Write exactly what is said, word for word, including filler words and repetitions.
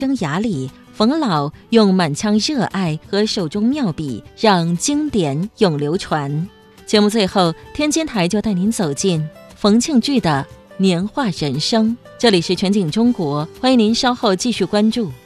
生涯里，冯老用满腔热爱和手中妙笔，让经典永流传。节目最后，天津台就带您走进冯庆聚的年画人生。这里是全景中国，欢迎您稍后继续关注。